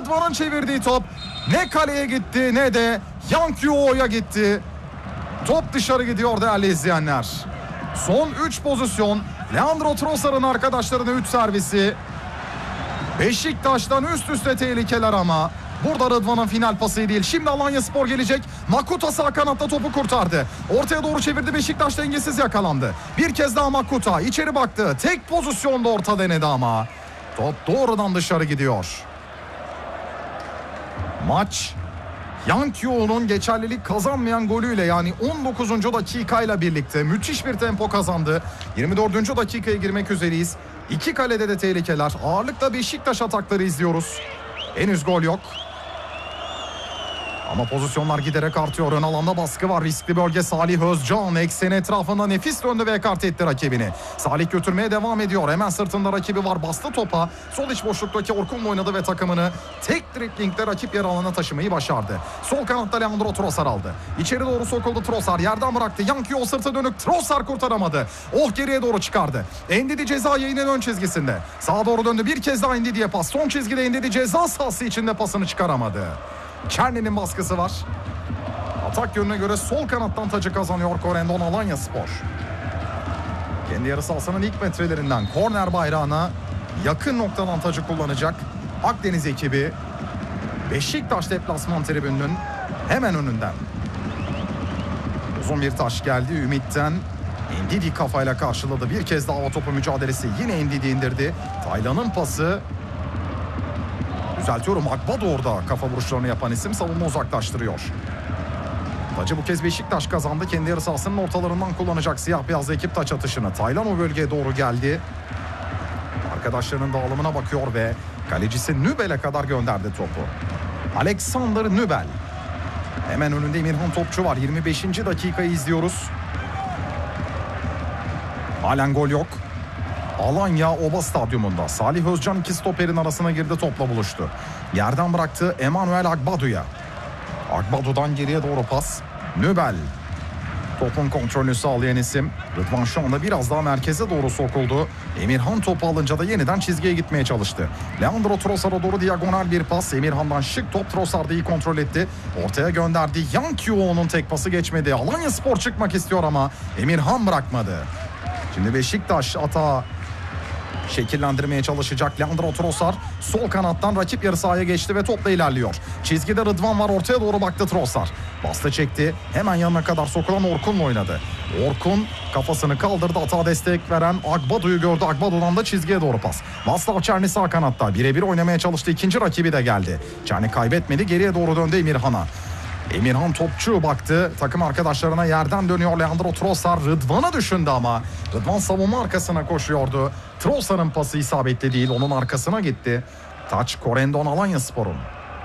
Rıdvan'ın çevirdiği top ne kaleye gitti ne de Yankyu'ya gitti. Top dışarı gidiyor değerli izleyenler. Son 3 pozisyon. Leandro Trossard'ın arkadaşlarına 3 servisi. Beşiktaş'tan üst üste tehlikeler ama burada Rıdvan'ın final pası değil. Şimdi Alanyaspor gelecek. Makuta sağ kanatta topu kurtardı. Ortaya doğru çevirdi. Beşiktaş dengesiz yakalandı. Bir kez daha Makuta içeri baktı. Tek pozisyonda orta denedi ama top doğrudan dışarı gidiyor. Maç Yankyu'nun geçerlilik kazanmayan golüyle, yani 19. dakikayla birlikte müthiş bir tempo kazandı. 24. dakikaya girmek üzereyiz. İki kalede de tehlikeler. Ağırlıkla Beşiktaş atakları izliyoruz. Henüz gol yok. Ama pozisyonlar giderek artıyor. Ön alanda baskı var. Riskli bölge. Salih Özcan ekseni etrafında nefis döndü ve ekart etti rakibini. Salih götürmeye devam ediyor. Hemen sırtında rakibi var. Bastı topa. Sol iç boşluktaki Orkun'la oynadı ve takımını tek driblingle rakip yer alana taşımayı başardı. Sol kanatta Leandro Trossard aldı. İçeri doğru sokuldu Trossard. Yerden bıraktı. Yankı o sırta dönük. Trossard kurtaramadı. Geriye doğru çıkardı. Endidi ceza yayının ön çizgisinde. Sağa doğru döndü. Bir kez daha Endidi'ye pas. Son çizgide Endidi ceza sahası içinde pasını çıkaramadı. Çerni'nin baskısı var. Atak yönüne göre sol kanattan tacı kazanıyor Corendon Alanyaspor. Kendi yarı sahasının ilk metrelerinden korner bayrağına yakın noktadan tacı kullanacak Akdeniz ekibi. Beşiktaş deplasman tribününün hemen önünden. Uzun bir taş geldi Ümit'ten. Endidi kafayla karşıladı. Bir kez daha hava topu mücadelesi. Yine Endidi indirdi. Taylan'ın pası. Düzeltiyorum, Akbado orada kafa vuruşlarını yapan isim, savunma uzaklaştırıyor. Tacı bu kez Beşiktaş kazandı. Kendi yarı sahasının ortalarından kullanacak siyah beyazlı ekip taç atışını. Taylan o bölgeye doğru geldi. Arkadaşlarının dağılımına bakıyor ve kalecisi Nübel'e kadar gönderdi topu. Alexander Nübel. Hemen önünde Emirhan Topçu var. 25. dakikayı izliyoruz. Halen gol yok. Alanya Oba Stadyumunda Salih Özcan iki stoperin arasına girdi, topla buluştu. Yerden bıraktı Emmanuel Agbadu'ya. Agbadu'dan geriye doğru pas. Nübel topun kontrolünü sağlayan isim. Rıdvan şu anda biraz daha merkeze doğru sokuldu. Emirhan topu alınca da yeniden çizgiye gitmeye çalıştı. Leandro Trossard'a doğru diagonal bir pas. Emirhan'dan şık top, Trossard'ı iyi kontrol etti. Ortaya gönderdi. Yankyu'nun tek pası geçmedi. Alanyaspor çıkmak istiyor ama Emirhan bırakmadı. Şimdi Beşiktaş atağı şekillendirmeye çalışacak. Leandro Trossard sol kanattan rakip yarı sahaya geçti ve topla ilerliyor. Çizgide Rıdvan var, ortaya doğru baktı Trossard. Bastı çekti. Hemen yanına kadar sokulan Orkun'la oynadı. Orkun kafasını kaldırdı. Atağa destek veren Agbadu'yu gördü. Agbadu'dan da çizgiye doğru pas. Vaslav Çerni sağ kanatta. Birebir oynamaya çalıştı. İkinci rakibi de geldi. Çerni kaybetmedi. Geriye doğru döndü Emirhan'a. Emirhan Topçu baktı. Takım arkadaşlarına yerden dönüyor Leandro Trossard. Rıdvan'ı düşündü ama Rıdvan savunma arkasına koşuyordu. Trossard'ın pası isabetli değil. Onun arkasına gitti. Taç Corendon Alanyaspor'un.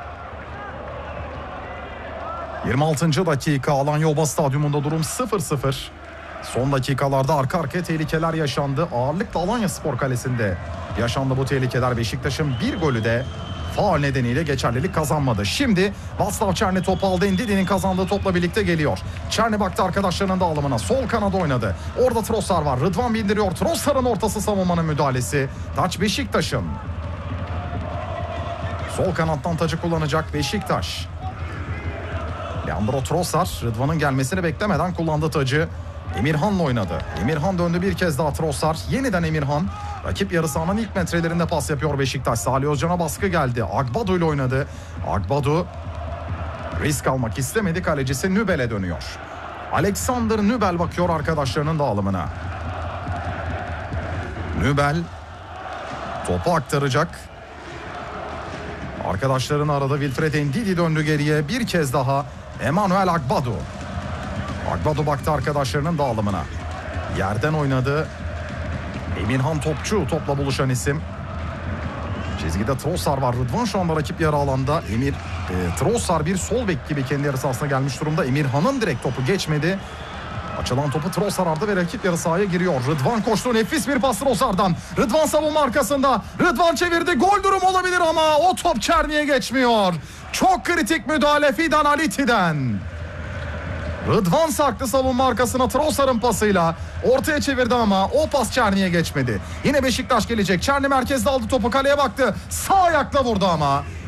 26. dakika Alanya Oba Stadyumunda durum 0-0. Son dakikalarda arka arkaya tehlikeler yaşandı. Ağırlıkla Alanyaspor kalesinde yaşandı bu tehlikeler. Beşiktaş'ın bir golü de faul nedeniyle geçerlilik kazanmadı. Şimdi Vaslav Çerni topu aldı. Endidi'nin kazandığı topla birlikte geliyor. Çerni baktı arkadaşlarının dağılımına. Sol kanada oynadı. Orada Trossard var. Rıdvan bindiriyor. Trossard'ın ortası, savunmanın müdahalesi. Taç Beşiktaş'ın. Sol kanattan tacı kullanacak Beşiktaş. Leandro Trossard Rıdvan'ın gelmesini beklemeden kullandı tacı. Emirhan'la oynadı. Emirhan döndü bir kez daha Trossard. Yeniden Emirhan. Rakip yarı sahanın ilk metrelerinde pas yapıyor Beşiktaş. Salih Özcan'a baskı geldi. Agbadu ile oynadı. Agbadu risk almak istemedi. Kalecisi Nübel'e dönüyor. Alexander Nübel bakıyor arkadaşlarının dağılımına. Nübel topu aktaracak. Arkadaşlarını aradı. Wilfred Endidi döndü geriye. Bir kez daha Emmanuel Agbadu. Agbadu baktı arkadaşlarının dağılımına. Yerden oynadı. Emirhan Topçu topla buluşan isim. Çizgide Trossard var. Rıdvan şu anda rakip yarı alanda. Trossard bir sol bek gibi kendi yarı sahasına gelmiş durumda. Emirhan'ın direkt topu geçmedi. Açılan topu Trossard aldı ve rakip yarı sahaya giriyor. Rıdvan koştu. Nefis bir pas Trossard'dan. Rıdvan savunma arkasında. Rıdvan çevirdi. Gol durumu olabilir ama o top Çerni'ye geçmiyor. Çok kritik müdahale Fidan Aliti'den. Rıdvan sarktı savunma arkasına Trossard'ın pasıyla. Ortaya çevirdi ama o pas Çerni'ye geçmedi. Yine Beşiktaş gelecek. Çerni merkezde aldı topu, kaleye baktı. Sağ ayakla vurdu ama